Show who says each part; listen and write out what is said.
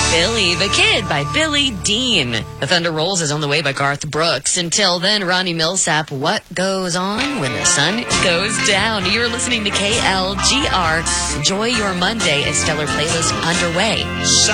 Speaker 1: Billy the Kid by Billy Dean. The Thunder Rolls is on the way by Garth Brooks. Until then, Ronnie Millsap, What Goes On When the Sun Goes Down? You're listening to KLGR. Enjoy your Monday as Stellar Playlist underway.